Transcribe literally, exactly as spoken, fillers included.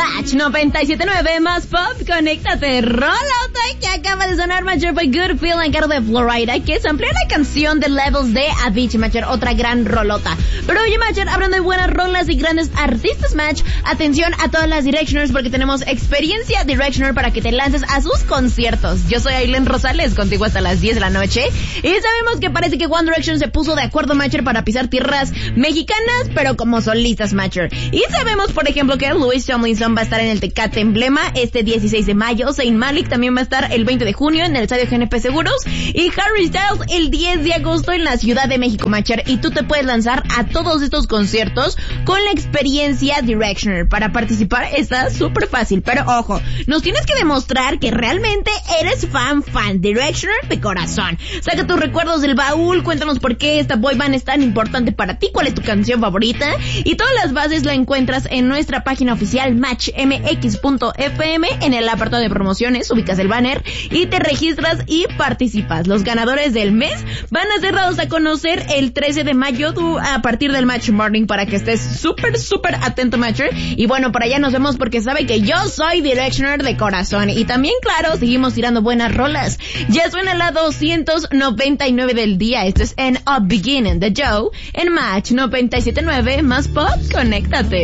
Match noventa y siete punto nueve más pop, conéctate. Rolota que acaba de sonar, Matcher, by Good Feeling, cargo de Florida, que se amplió la canción de Levels de Avicii, Matcher, otra gran rolota. Pero oye, Matcher, hablando de buenas rolas y grandes artistas, Match, atención a todas las Directioners porque tenemos experiencia Directioner para que te lances a sus conciertos. Yo soy Aileen Rosales, contigo hasta las diez de la noche, y sabemos que parece que One Direction se puso de acuerdo, Matcher, para pisar tierras mexicanas, pero como solistas, Matcher. Y sabemos, por ejemplo, que Louis Tomlinson va a estar en el Tecate Emblema este dieciséis de mayo, Zayn Malik también va a estar el veinte de junio en el estadio G N P Seguros, y Harry Styles el diez de agosto en la Ciudad de México, Matcher. Y tú te puedes lanzar a todos estos conciertos con la experiencia Directioner. Para participar está súper fácil, pero ojo, nos tienes que demostrar que realmente eres fan, fan Directioner de corazón. Saca tus recuerdos del baúl, cuéntanos por qué esta boy band es tan importante para ti, cuál es tu canción favorita, y todas las bases la encuentras en nuestra página oficial match m x punto f m. En el apartado de promociones ubicas el banner y te registras y participas. Los ganadores del mes van a ser dados a conocer el trece de mayo tú, a partir del Match Morning, para que estés súper súper atento, Matcher. Y bueno, por allá nos vemos porque sabe que yo soy Directioner de corazón. Y también, claro, seguimos tirando buenas rolas. Ya suena la doscientos noventa y nueve del día. Esto es en A Beginning de Joe en Match noventa y siete punto nueve más pop, conéctate.